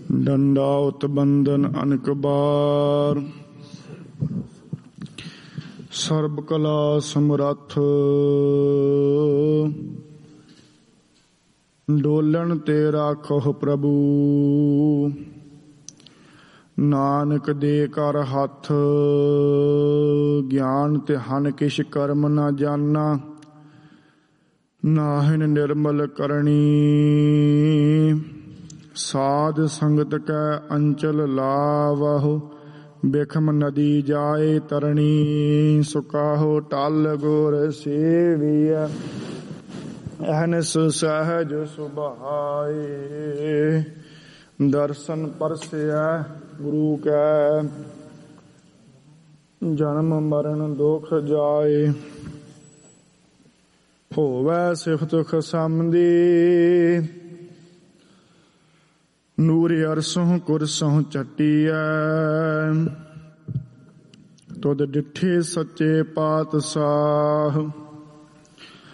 ਡੰਡਾਉਤ ਬੰਦਨ ਅਨਕ ਬਾਰ, ਸਰਬ ਕਲਾ ਸਮਰੱਥ। ਡੋਲਣ ਤੇ ਰਾਖੋ ਪ੍ਰਭੂ, ਨਾਨਕ ਦੇ ਕਰ ਹੱਥ। ਗਿਆਨ ਤੇ ਹਨ ਕਿਛ ਕਰਮ ਨਾ ਜਾਨਾ, ਨਾਹਿਨ ਨਿਰਮਲ ਕਰਨੀ। ਸਾਧ ਸੰਗਤ ਕੈ ਅੰਚਲ ਲਾਵਹੁ, ਬਿਖਮ ਨਦੀ ਜਾਏ ਤਰਣੀ। ਸੁਕਾਹੋ ਟਲ ਗੁਰ ਸੇਵੀਐ, ਅਹਨਿਸ ਸਹਿਜ ਸੁਭਾਏ। ਦਰਸ਼ਨ ਪਰਸੈ ਗੁਰੂ ਕੈ, ਜਨਮ ਮਰਨ ਦੁਖ ਜਾਏ। ਹੋਵੈ ਸਿਫਤ ਖਸਮਦੀ, ਨੂਰ ਅਰਸੋਂ ਕੁਰਸੋਂ ਚੱਟੀਐ। ਤੁਧ ਡਿਠੇ ਸੱਚੇ ਪਾਤਸ਼ਾਹ,